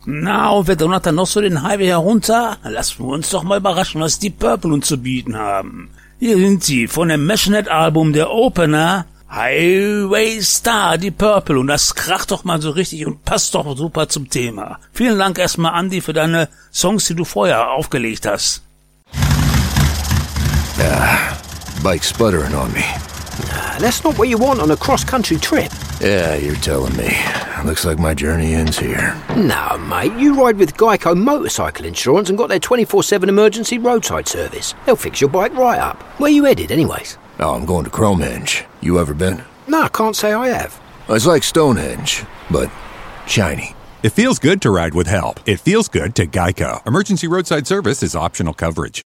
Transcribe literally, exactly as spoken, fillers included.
Na, und wer donnert dann noch so den Highway herunter? Lassen wir uns doch mal überraschen, was die Purple uns zu bieten haben. Hier sind sie, von dem Meshnet-Album der Opener, Highway Star, die Purple. Und das kracht doch mal so richtig und passt doch super zum Thema. Vielen Dank erstmal, Andy, für deine Songs, die du vorher aufgelegt hast. Yeah, bike's sputtering on me. Nah, that's not what you want on a cross-country trip. Yeah, you're telling me. Looks like my journey ends here. No, mate, you ride with Geico Motorcycle Insurance and got their twenty-four seven emergency roadside service. They'll fix your bike right up. Where you headed, anyways? Oh, I'm going to Cromehenge. You ever been? No, I can't say I have. It's like Stonehenge, but shiny. It feels good to ride with help. It feels good to Geico. Emergency roadside service is optional coverage.